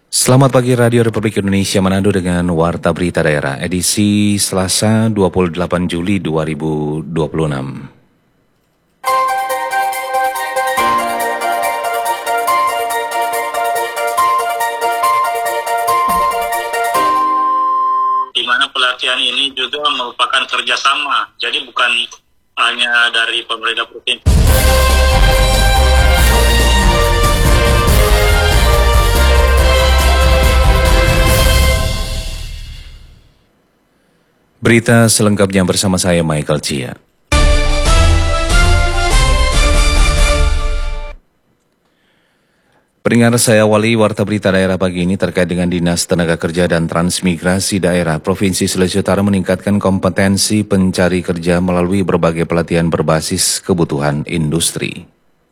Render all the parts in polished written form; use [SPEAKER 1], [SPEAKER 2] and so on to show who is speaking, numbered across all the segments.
[SPEAKER 1] Selamat pagi Radio Republik Indonesia Manado dengan Warta Berita Daerah edisi Selasa 28 Juli 2026.
[SPEAKER 2] Di mana pelatihan ini juga merupakan kerjasama, jadi bukan hanya dari pemerintah provinsi.
[SPEAKER 1] Berita selengkapnya bersama saya Michael Chia. Pendengar, saya awali Warta Berita Daerah pagi ini terkait dengan Dinas Tenaga Kerja dan Transmigrasi Daerah Provinsi Sulawesi Utara meningkatkan kompetensi pencari kerja melalui berbagai pelatihan berbasis kebutuhan industri.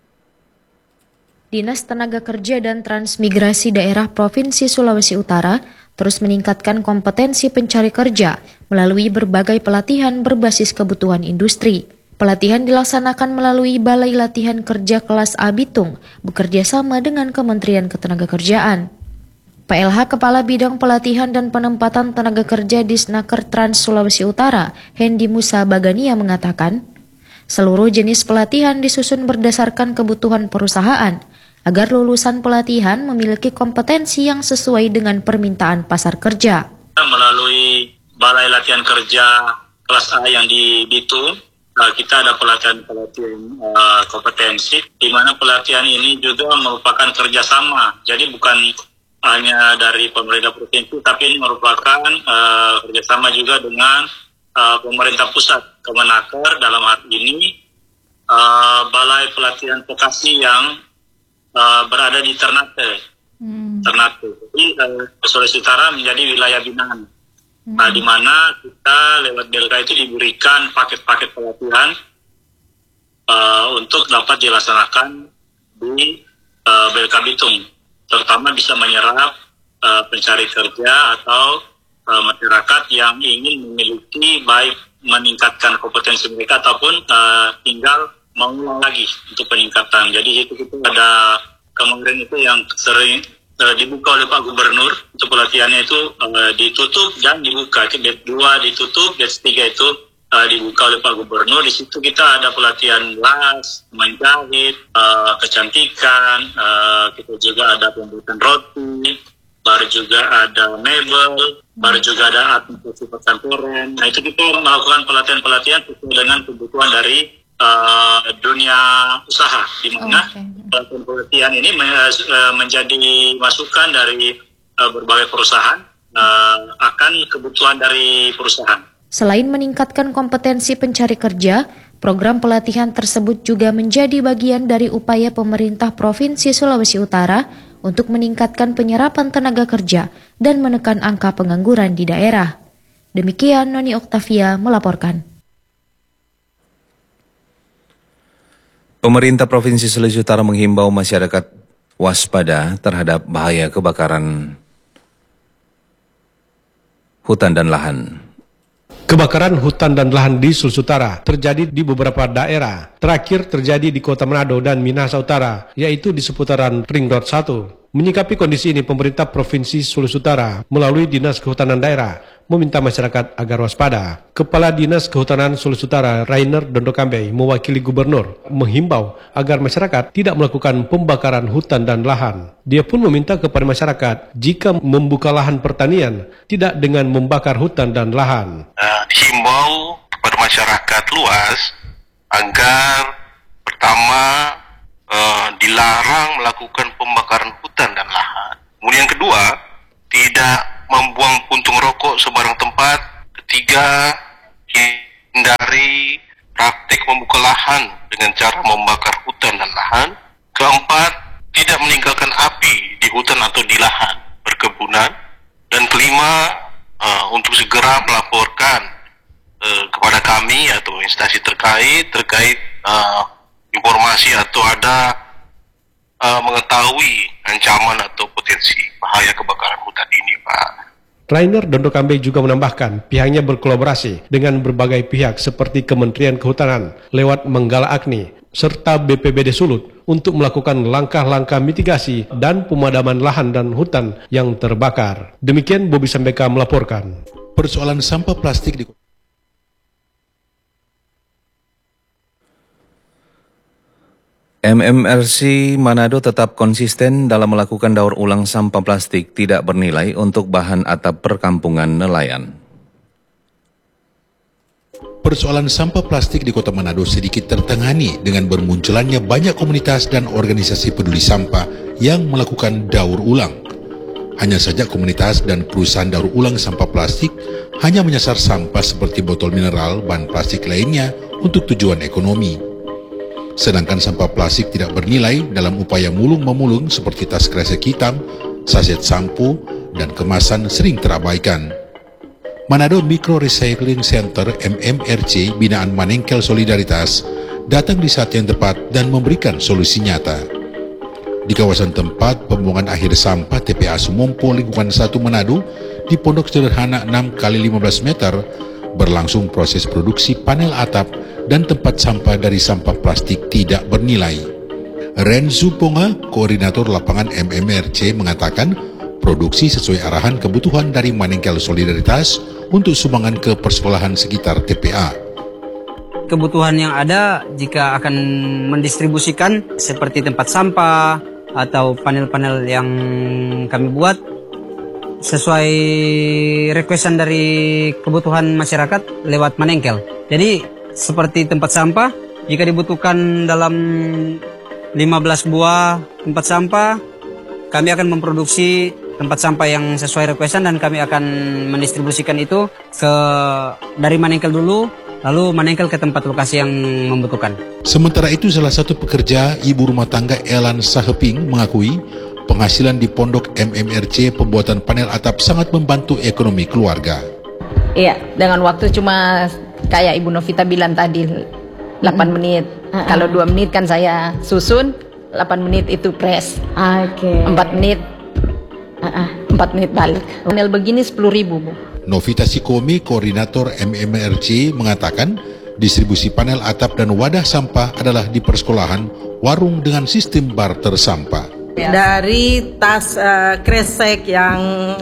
[SPEAKER 3] Dinas Tenaga Kerja dan Transmigrasi Daerah Provinsi Sulawesi Utara terus meningkatkan kompetensi pencari kerja melalui berbagai pelatihan berbasis kebutuhan industri. Pelatihan dilaksanakan melalui Balai Latihan Kerja Kelas A Bitung bekerja sama dengan Kementerian Ketenagakerjaan. PLH Kepala Bidang Pelatihan dan Penempatan Tenaga Kerja Disnaker Trans Sulawesi Utara, Hendi Musa Bagania mengatakan, seluruh jenis pelatihan disusun berdasarkan kebutuhan perusahaan, agar lulusan pelatihan memiliki kompetensi yang sesuai dengan permintaan pasar kerja.
[SPEAKER 2] Melalui Balai Latihan Kerja Kelas A yang di Bitung, kita ada pelatihan kompetensi, di mana pelatihan ini juga merupakan kerjasama, jadi bukan hanya dari pemerintah provinsi, tapi ini merupakan kerjasama juga dengan pemerintah pusat, Kemenaker dalam hal ini, Balai Pelatihan Vokasi yang berada di Ternate. Jadi Sulawesi Utara menjadi wilayah binaan. Di mana kita lewat BLK itu diberikan paket-paket pelatihan untuk dapat dilaksanakan di BLK Bitung, terutama bisa menyerap pencari kerja atau masyarakat yang ingin memiliki baik meningkatkan kompetensi mereka ataupun tinggal mengulang lagi untuk peningkatan. Jadi itu kita ada kemarin itu yang sering dibuka oleh Pak Gubernur, untuk pelatihannya itu ditutup dan dibuka. Batch 2 ditutup, batch 3 itu dibuka oleh Pak Gubernur. Di situ kita ada pelatihan las, menjahit, kecantikan, kita juga ada pembuatan roti, baru juga ada mebel, baru juga ada administrasi perkantoran. Nah itu kita melakukan pelatihan-pelatihan sesuai dengan kebutuhan dari dunia usaha, di mana pelatihan ini menjadi masukan dari berbagai perusahaan akan kebutuhan dari perusahaan.
[SPEAKER 3] Selain meningkatkan kompetensi pencari kerja, program pelatihan tersebut juga menjadi bagian dari upaya pemerintah Provinsi Sulawesi Utara untuk meningkatkan penyerapan tenaga kerja dan menekan angka pengangguran di daerah. Demikian Noni Oktavia melaporkan.
[SPEAKER 1] Pemerintah Provinsi Sulawesi Utara menghimbau masyarakat waspada terhadap bahaya kebakaran hutan dan lahan.
[SPEAKER 4] Kebakaran hutan dan lahan di Sulawesi Utara terjadi di beberapa daerah. Terakhir terjadi di Kota Manado dan Minahasa Utara, yaitu di seputaran Ring Road 1. Menyikapi kondisi ini, pemerintah Provinsi Sulawesi Utara melalui Dinas Kehutanan Daerah meminta masyarakat agar waspada. Kepala Dinas Kehutanan Sulawesi Utara, Rainer Dondokambe, mewakili Gubernur, menghimbau agar masyarakat tidak melakukan pembakaran hutan dan lahan. Dia pun meminta kepada masyarakat, jika membuka lahan pertanian, tidak dengan membakar hutan dan lahan.
[SPEAKER 5] Dihimbau kepada masyarakat luas agar pertama dilarang melakukan pembakaran hutan dan lahan. Kemudian yang kedua, tidak membuang puntung rokok sembarang tempat. Ketiga, hindari praktik membuka lahan dengan cara membakar hutan dan lahan. Keempat, tidak meninggalkan api di hutan atau di lahan perkebunan. Dan kelima, untuk segera melaporkan kepada kami atau instansi terkait informasi atau ada mengetahui ancaman atau potensi bahaya kebakaran hutan ini, Pak.
[SPEAKER 4] Rainer Dondokambe juga menambahkan pihaknya berkolaborasi dengan berbagai pihak seperti Kementerian Kehutanan lewat Menggala Agni, serta BPBD Sulut untuk melakukan langkah-langkah mitigasi dan pemadaman lahan dan hutan yang terbakar. Demikian Bobi Sambeka melaporkan.
[SPEAKER 6] Persoalan sampah plastik di
[SPEAKER 1] MMRC Manado tetap konsisten dalam melakukan daur ulang sampah plastik tidak bernilai untuk bahan atap perkampungan nelayan.
[SPEAKER 6] Persoalan sampah plastik di Kota Manado sedikit tertangani dengan bermunculannya banyak komunitas dan organisasi peduli sampah yang melakukan daur ulang. Hanya saja komunitas dan perusahaan daur ulang sampah plastik hanya menyasar sampah seperti botol mineral, bahan plastik lainnya untuk tujuan ekonomi. Sedangkan sampah plastik tidak bernilai dalam upaya mulung-memulung seperti tas kresek hitam, saset sampo, dan kemasan sering terabaikan. Manado Micro Recycling Center MMRC binaan Manengkel Solidaritas datang di saat yang tepat dan memberikan solusi nyata. Di kawasan tempat pembuangan akhir sampah TPA Sumompo Lingkungan 1 Manado di pondok sederhana 6x15 meter berlangsung proses produksi panel atap dan tempat sampah dari sampah plastik tidak bernilai. Renzu Ponga, koordinator lapangan MMRC mengatakan produksi sesuai arahan kebutuhan dari Manengkel Solidaritas untuk sumbangan ke persekolahan sekitar TPA.
[SPEAKER 7] Kebutuhan yang ada jika akan mendistribusikan seperti tempat sampah atau panel-panel yang kami buat sesuai requestan dari kebutuhan masyarakat lewat Manengkel. Jadi seperti tempat sampah, jika dibutuhkan dalam 15 buah tempat sampah, kami akan memproduksi tempat sampah yang sesuai requestan dan kami akan mendistribusikan itu dari Manengkel dulu, lalu Manengkel ke tempat lokasi yang membutuhkan.
[SPEAKER 6] Sementara itu salah satu pekerja ibu rumah tangga Elan Saheping mengakui penghasilan di pondok MMRC pembuatan panel atap sangat membantu ekonomi keluarga.
[SPEAKER 8] Iya, dengan waktu cuma kayak Ibu Novita bilang tadi 8 menit. Kalau 2 menit kan saya susun, 8 menit itu press. 4 menit 4 menit balik. Panel begini 10.000, Bu.
[SPEAKER 6] Novita Sikome, koordinator MMRC mengatakan distribusi panel atap dan wadah sampah adalah di persekolahan warung dengan sistem barter sampah.
[SPEAKER 9] Dari tas kresek yang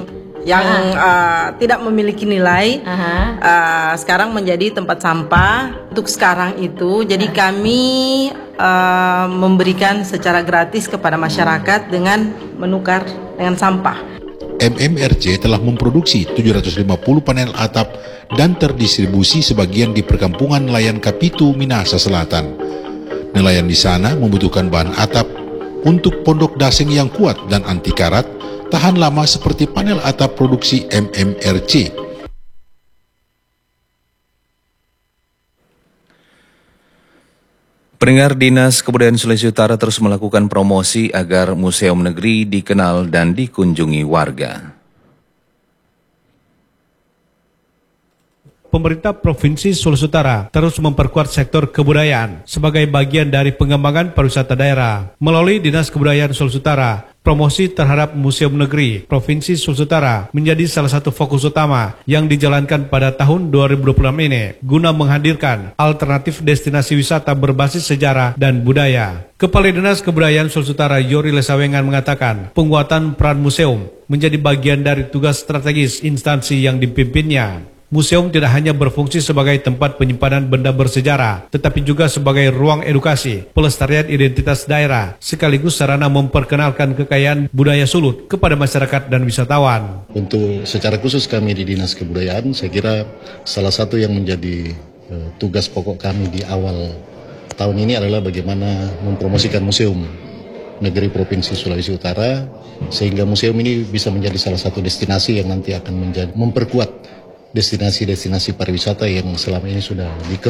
[SPEAKER 9] tidak memiliki nilai, sekarang menjadi tempat sampah. Untuk sekarang itu, jadi kami memberikan secara gratis kepada masyarakat dengan menukar dengan sampah.
[SPEAKER 6] MMRC telah memproduksi 750 panel atap dan terdistribusi sebagian di perkampungan nelayan Kapitu, Minahasa Selatan. Nelayan di sana membutuhkan bahan atap untuk pondok dasing yang kuat dan anti karat, tahan lama seperti panel atap produksi MMRC.
[SPEAKER 1] Pendengar, Dinas Kebudayaan Sulawesi Utara terus melakukan promosi agar museum negeri dikenal dan dikunjungi warga.
[SPEAKER 4] Pemerintah Provinsi Sulawesi Utara terus memperkuat sektor kebudayaan sebagai bagian dari pengembangan pariwisata daerah. Melalui Dinas Kebudayaan Sulawesi Utara, promosi terhadap Museum Negeri Provinsi Sulawesi Utara menjadi salah satu fokus utama yang dijalankan pada tahun 2026 ini guna menghadirkan alternatif destinasi wisata berbasis sejarah dan budaya. Kepala Dinas Kebudayaan Sulawesi Utara Yori Lesawengan mengatakan penguatan peran museum menjadi bagian dari tugas strategis instansi yang dipimpinnya. Museum tidak hanya berfungsi sebagai tempat penyimpanan benda bersejarah, tetapi juga sebagai ruang edukasi, pelestarian identitas daerah, sekaligus sarana memperkenalkan kekayaan budaya Sulut kepada masyarakat dan wisatawan.
[SPEAKER 10] Untuk secara khusus kami di Dinas Kebudayaan, saya kira salah satu yang menjadi tugas pokok kami di awal tahun ini adalah bagaimana mempromosikan Museum Negeri Provinsi Sulawesi Utara, sehingga museum ini bisa menjadi salah satu destinasi yang nanti akan memperkuat destinasi-destinasi pariwisata yang selama ini sudah dikelola